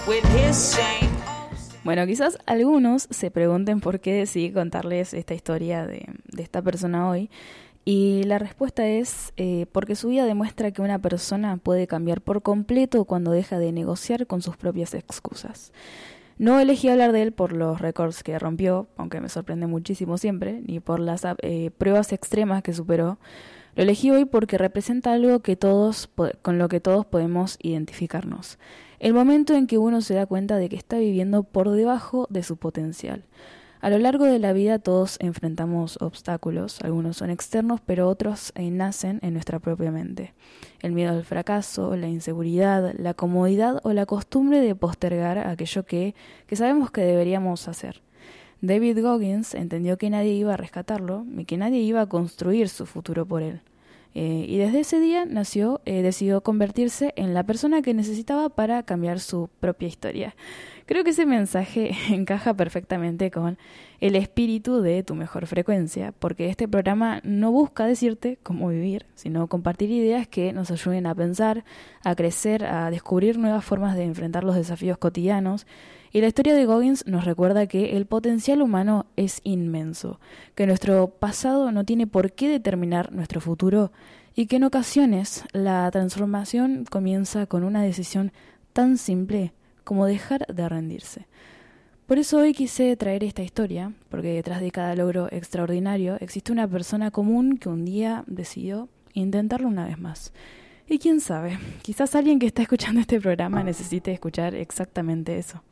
Bueno, quizás algunos se pregunten por qué decidí contarles esta historia de esta persona hoy. Y la respuesta es porque su vida demuestra que una persona puede cambiar por completo cuando deja de negociar con sus propias excusas. No elegí hablar de él por los récords que rompió, aunque me sorprende muchísimo siempre, ni por las pruebas extremas que superó. Lo elegí hoy porque representa algo con lo que todos podemos identificarnos. El momento en que uno se da cuenta de que está viviendo por debajo de su potencial. A lo largo de la vida todos enfrentamos obstáculos, algunos son externos, pero otros nacen en nuestra propia mente. El miedo al fracaso, la inseguridad, la comodidad o la costumbre de postergar aquello que sabemos que deberíamos hacer. David Goggins entendió que nadie iba a rescatarlo y que nadie iba a construir su futuro por él. Y desde ese día decidió convertirse en la persona que necesitaba para cambiar su propia historia. Creo que ese mensaje encaja perfectamente con el espíritu de Tu Mejor Frecuencia, porque este programa no busca decirte cómo vivir, sino compartir ideas que nos ayuden a pensar, a crecer, a descubrir nuevas formas de enfrentar los desafíos cotidianos. Y la historia de Goggins nos recuerda que el potencial humano es inmenso, que nuestro pasado no tiene por qué determinar nuestro futuro y que en ocasiones la transformación comienza con una decisión tan simple como dejar de rendirse. Por eso hoy quise traer esta historia, porque detrás de cada logro extraordinario existe una persona común que un día decidió intentarlo una vez más. Y quién sabe, quizás alguien que está escuchando este programa necesite escuchar exactamente eso.